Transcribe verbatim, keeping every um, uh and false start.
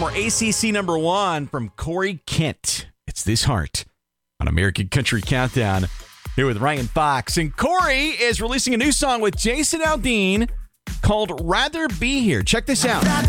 for A C C number one from Corey Kent. It's This Heart on American Country Countdown here with Ryan Fox. And Corey is releasing a new song with Jason Aldean called Rather Be Here. Check this out.